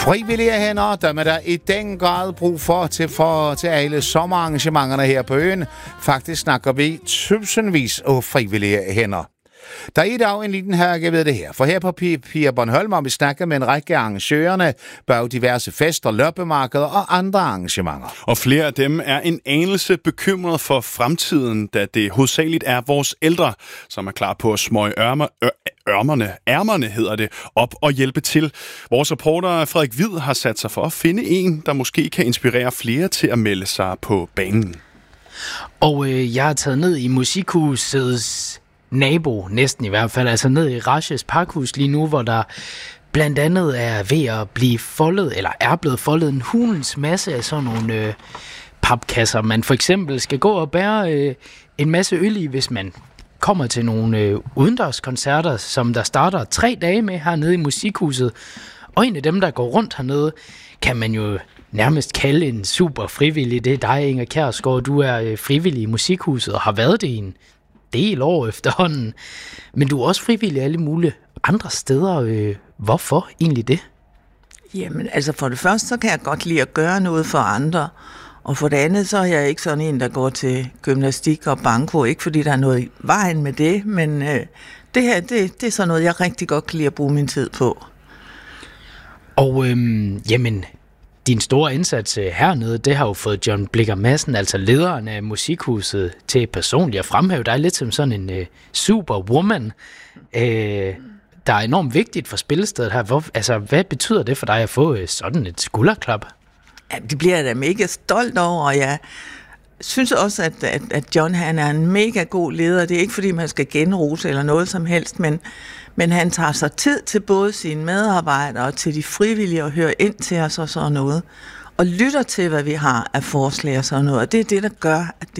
Frivillige hænder, dem er der i den grad brug for til alle sommerarrangementerne her på øen. Faktisk snakker vi tusindvis af frivillige hænder. Der er i dag en liten hærke ved det her, for her på Pia Bornholm har vi snakket med en række arrangørerne bag diverse fester, loppemarkeder og andre arrangementer. Og flere af dem er en anelse bekymret for fremtiden, da det hovedsageligt er vores ældre, som er klar på at smøge ærmerne hedder det, op og hjælpe til. Vores reporter Frederik Hvid har sat sig for at finde en, der måske kan inspirere flere til at melde sig på banen. Og jeg har taget ned i musikhusets nabo, næsten i hvert fald, altså ned i Rasches Parkhus lige nu, hvor der blandt andet er ved at blive foldet, eller er blevet foldet en hulens masse af sådan nogle papkasser. Man for eksempel skal gå og bære en masse øl i, hvis man kommer til nogle udendørskoncerter, som der starter 3 dage med hernede i musikhuset. Og en af dem, der går rundt hernede, kan man jo nærmest kalde en super frivillig. Det er dig, Inger Kjærsgaard. Du er frivillig i musikhuset og har været det i en del år efterhånden. Men du er også frivillig alle mulige andre steder. Hvorfor egentlig det? Jamen, altså for det første, så kan jeg godt lide at gøre noget for andre. Og for det andet, så er jeg ikke sådan en, der går til gymnastik og banko. Ikke fordi der er noget i vejen med det, men det her, det er sådan noget, jeg rigtig godt kan lide at bruge min tid på. Og jamen, din store indsats hernede, det har jo fået John Blicher Madsen, altså lederen af musikhuset, til personligt at fremhæve dig lidt som sådan en superwoman, der er enormt vigtigt for spillestedet her. Hvad betyder det for dig at få sådan et skulderklap? Ja, det bliver jeg da mega stolt over, og jeg synes også, at John han er en mega god leder. Det er ikke fordi, man skal genrose eller noget som helst, men han tager sig tid til både sine medarbejdere og til de frivillige og hører ind til os og sådan noget. Og lytter til, hvad vi har af forslag og sådan noget. Og det er det, der gør, at